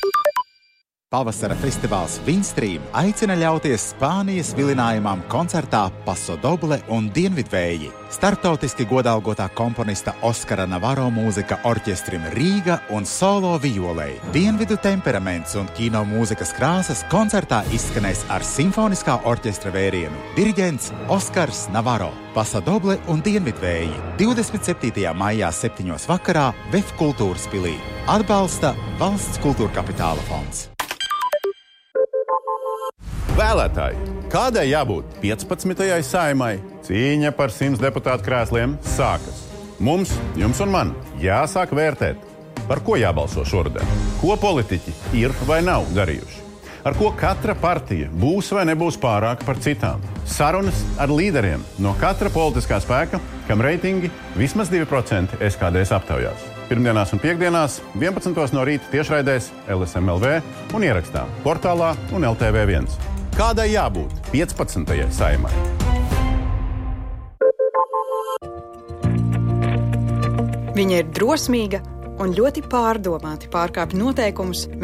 Pavasara festivāls Windstream aicina ļauties Spānijas vilinājumam koncertā Paso Doble un Dienvidvēji. Starptautiski godalgotā komponista Oskara Navarro mūzika orķestrim Rīga un solo violei. Dienvidu temperaments un kino mūzikas krāsas koncertā izskanēs ar simfoniskā orķestra vērienu. Diriģents Oskars Navarro. Paso Doble un Dienvidvēji 27. maijā 7. vakarā VEF kultūras pilī. Atbalsta Valsts kultūra kapitāla fonds. Vēlētāji, kādai jābūt 15. Saeimai? Cīņa par 100 deputātu krēsliem sākas. Mums, jums un man jāsāk vērtēt, par ko jābalso šoruden, ko politiķi ir vai nav darījuši, ar ko katra partija būs vai nebūs pārāka par citām. Sarunas ar līderiem no katra politiskā spēka, kam reitingi vismaz 2% SKDS aptaujās. Pirmdienās un piekdienās 11. no rīta tiešraidēs LSM.LV un ierakstā portālā un LTV1. Kādai jābūt 15. Saeimai? Viņa ir drosmīga un ļoti pārdomāti pārkāpj noteikumus.